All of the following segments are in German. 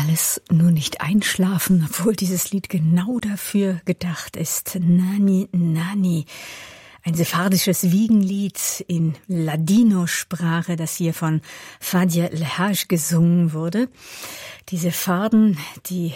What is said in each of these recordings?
Alles nur nicht einschlafen, obwohl dieses Lied genau dafür gedacht ist. Nani, Nani. Ein sephardisches Wiegenlied in Ladino-Sprache, das hier von Fadia El Haj gesungen wurde. Die Sepharden, die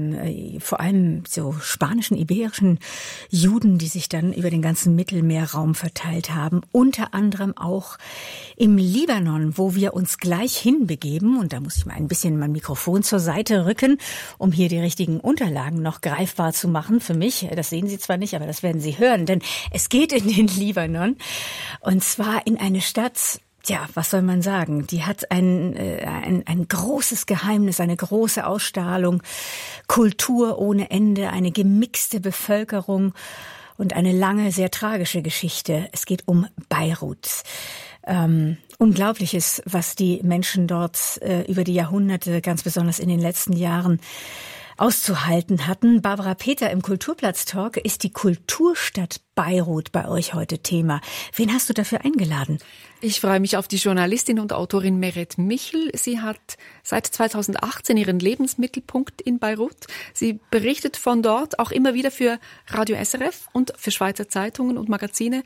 vor allem so spanischen, iberischen Juden, die sich dann über den ganzen Mittelmeerraum verteilt haben, unter anderem auch im Libanon, wo wir uns gleich hinbegeben. Und da muss ich mal ein bisschen mein Mikrofon zur Seite rücken, um hier die richtigen Unterlagen noch greifbar zu machen für mich. Das sehen Sie zwar nicht, aber das werden Sie hören, denn es geht in den Libanon und zwar in eine Stadt. Ja, was soll man sagen? Die hat ein großes Geheimnis, eine große Ausstrahlung, Kultur ohne Ende, eine gemixte Bevölkerung und eine lange, sehr tragische Geschichte. Es geht um Beirut. Unglaubliches, was die Menschen dort über die Jahrhunderte, ganz besonders in den letzten Jahren, auszuhalten hatten. Barbara Peter im Kulturplatz-Talk. Ist die Kulturstadt Beirut bei euch heute Thema? Wen hast du dafür eingeladen? Ich freue mich auf die Journalistin und Autorin Meret Michel. Sie hat seit 2018 ihren Lebensmittelpunkt in Beirut. Sie berichtet von dort auch immer wieder für Radio SRF und für Schweizer Zeitungen und Magazine.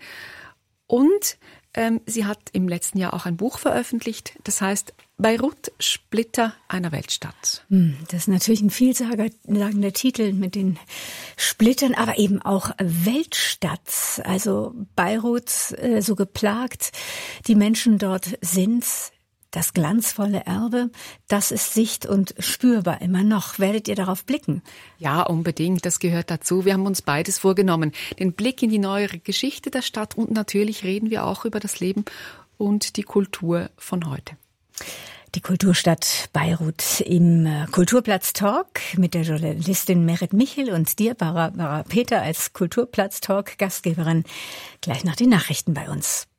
Und sie hat im letzten Jahr auch ein Buch veröffentlicht, das heißt Beirut, Splitter einer Weltstadt. Das ist natürlich ein vielsagender Titel mit den Splittern, aber eben auch Weltstadt. Also Beirut, so geplagt die Menschen dort sind. Das glanzvolle Erbe, das ist sicht- und spürbar immer noch. Werdet ihr darauf blicken? Ja, unbedingt. Das gehört dazu. Wir haben uns beides vorgenommen. Den Blick in die neuere Geschichte der Stadt und natürlich reden wir auch über das Leben und die Kultur von heute. Die Kulturstadt Beirut im Kulturplatz-Talk mit der Journalistin Meret Michel und dir, Barbara Peter, als Kulturplatz-Talk-Gastgeberin. Gleich nach den Nachrichten bei uns.